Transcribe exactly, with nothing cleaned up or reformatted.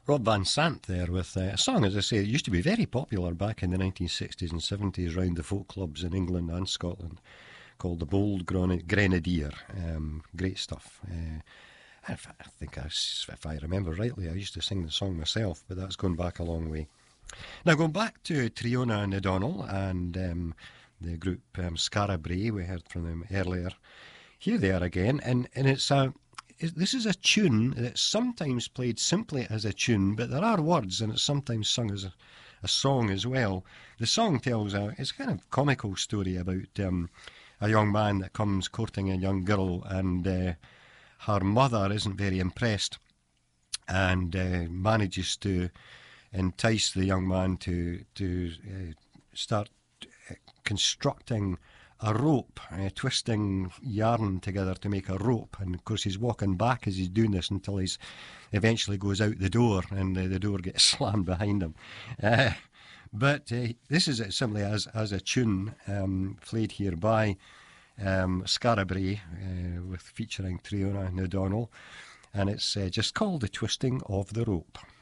Rob Van Sant there with uh, a song, as I say, it used to be very popular back in the nineteen sixties and seventies around the folk clubs in England and Scotland, called The Bold Grenadier. Um, great stuff. Uh, I think, I, if I remember rightly, I used to sing the song myself, but that's going back a long way. Now, going back to Triona and O'Donnell and um, the group um, Scarabray, we heard from them earlier. Here they are again, and, and it's a this is a tune that's sometimes played simply as a tune, but there are words, and it's sometimes sung as a, a song as well. The song tells a it's a kind of comical story about um, a young man that comes courting a young girl, and uh, her mother isn't very impressed, and uh, manages to entice the young man to to uh, start uh, constructing a rope, uh, twisting yarn together to make a rope. And of course he's walking back as he's doing this until he eventually goes out the door, and uh, the door gets slammed behind him. Uh, but uh, this is it simply as, as a tune um, played here by um, Scarabray, uh, with featuring Triona and O'Donnell, and it's uh, just called The Twisting of the Rope.